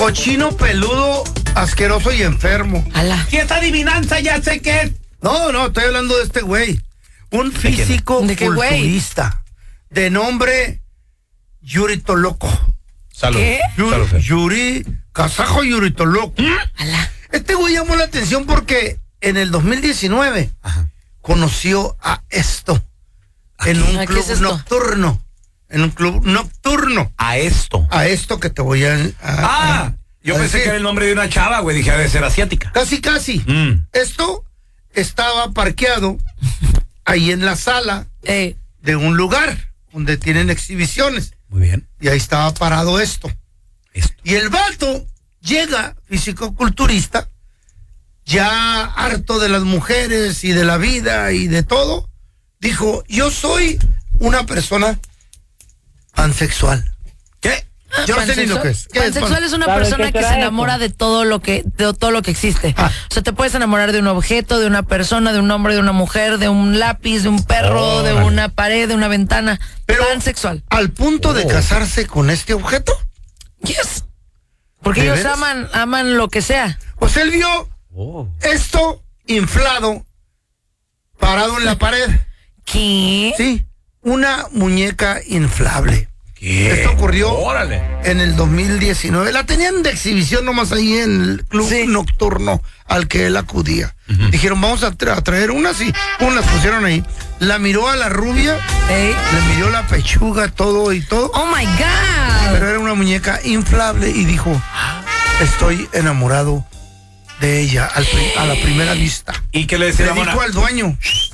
Cochino, peludo, asqueroso y enfermo. Ala. Si esta adivinanza ya sé qué es. No, estoy hablando de este güey. Un físico ¿De qué güey? culturista. De nombre Yuri Toloco. Salud. ¿Qué? Yuri Kazajo Yuri Toloco. Ala. Este güey llamó la atención porque en el 2019 conoció a esto en un ¿Qué club es esto? nocturno. En un club nocturno. A esto. A esto que te voy a Yo a pensé decir. que era el nombre de una chava, güey. Dije, debe ser asiática. Casi. Esto estaba parqueado ahí en la sala de un lugar donde tienen exhibiciones. Muy bien. Y ahí estaba parado esto. Y el vato llega, físico-culturista, ya harto de las mujeres y de la vida y de todo, dijo, yo soy una persona pansexual. ¿Qué? Yo no sé ni lo que es. ¿Qué es Pansexual es una ¿Sabes persona qué que será se eso? enamora de todo lo que existe. Ah. O sea, te puedes enamorar de un objeto, de una persona, de un hombre, de una mujer, de un lápiz, de un perro, de una pared, de una ventana. Pero- pansexual. al punto de casarse con este objeto? Yes. Porque ¿De ellos veras? aman lo que sea. Pues él vio esto inflado, parado en la pared. ¿Qué? Sí, una muñeca inflable. ¿Qué? Esto ocurrió Órale. en el 2019. La tenían de exhibición nomás ahí en el club nocturno al que él acudía. Dijeron, vamos a traer unas y unas pusieron ahí. La miró a la rubia, le miró la pechuga, todo y todo. Oh my God. Pero era una muñeca inflable y dijo, estoy enamorado de ella a la primera vista. ¿Y qué le decía Le la mona? dijo al dueño,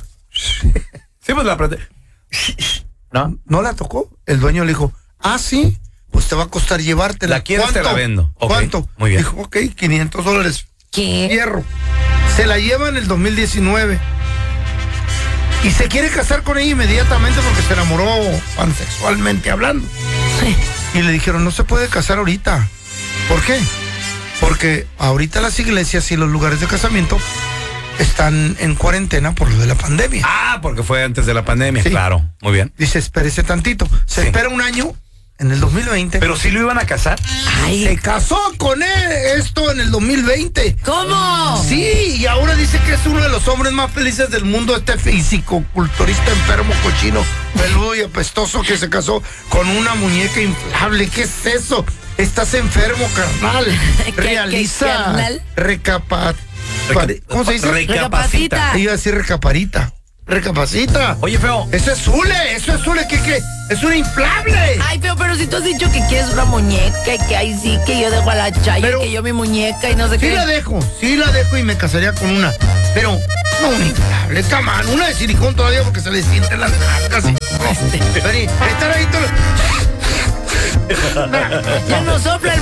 Sí, pues la apreté. ¿No? ¿no la tocó? El dueño le dijo, sí, pues te va a costar llevártela. ¿La quieres? Te la ¿Cuánto? vendo. Ok, ¿Cuánto? muy bien. Dijo, ok, $500. ¿Qué? Hierro. Se la lleva en el 2019. Y se quiere casar con ella inmediatamente porque se enamoró pansexualmente hablando. Sí. Y le dijeron, no se puede casar ahorita. ¿Por qué? Porque ahorita las iglesias y los lugares de casamiento están en cuarentena por lo de la pandemia. Porque fue antes de la pandemia, Sí. claro. Muy bien. Dice, espérese tantito. Se Sí. espera un año en el 2020. Pero sí lo iban a casar. Ay, se casó con él esto en el 2020. ¿cómo? Sí, y ahora dice que es uno de los hombres más felices del mundo, este físico-culturista enfermo, cochino, peludo y apestoso que se casó con una muñeca inflable. ¿Qué es eso? Estás enfermo, carnal. ¿Qué, Realiza. carnal? ¿Cómo se dice? Recapacita. Iba a decir recaparita. Recapacita. Oye, feo. Eso es Zule, ¿qué? Es una inflable. Ay, pero si tú has dicho que quieres una muñeca y que ahí sí, que yo dejo a la Chayo, Pero- que yo mi muñeca y no sé Sí qué. la dejo y me casaría con una. Pero no una inflable, camán, una de silicón todavía porque se le sienten las nalgas. Estar ahí todo. Ya no sopla el